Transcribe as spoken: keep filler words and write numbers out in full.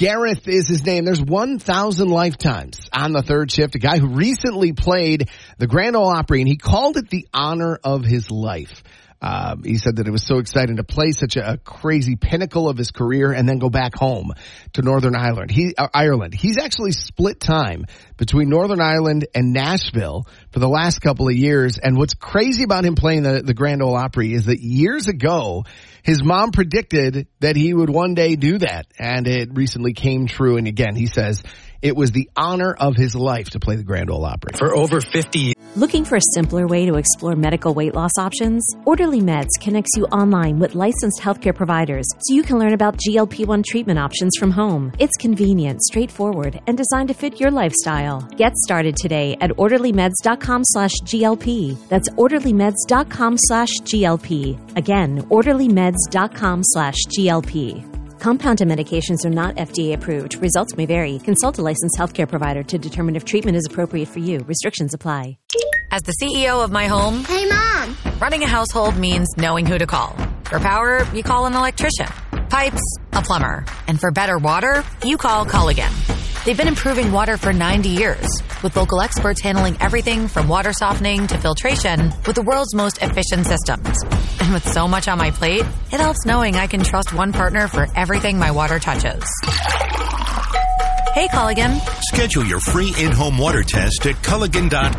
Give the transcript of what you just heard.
Gareth is his name. There's one thousand lifetimes on the third shift. A guy who recently played the Grand Ole Opry, and he called it the honor of his life. Um, he said that it was so exciting to play such a, a crazy pinnacle of his career and then go back home to Northern Ireland. He, uh, Ireland. He's actually split time between Northern Ireland and Nashville for the last couple of years. And what's crazy about him playing the, the Grand Ole Opry is that years ago, his mom predicted that he would one day do that. And it recently came true. And again, he says it was the honor of his life to play the Grand Ole Opry. For over fifty years. Looking for a simpler way to explore medical weight loss options? Orderly Meds connects you online with licensed healthcare providers so you can learn about G L P one treatment options from home. It's convenient, straightforward, and designed to fit your lifestyle. Get started today at orderlymeds.com slash GLP. That's orderlymeds.com slash GLP. Again, orderlymeds.com slash GLP. Compounded medications are not F D A approved. Results may vary. Consult a licensed healthcare provider to determine if treatment is appropriate for you. Restrictions apply. As the C E O of my home, hey, Mom! Running a household means knowing who to call. For power, you call an electrician. Pipes, a plumber. And for better water, you call Culligan. They've been improving water for ninety years, with local experts handling everything from water softening to filtration with the world's most efficient systems. And with so much on my plate, it helps knowing I can trust one partner for everything my water touches. Hey, Culligan. Schedule your free in-home water test at Culligan dot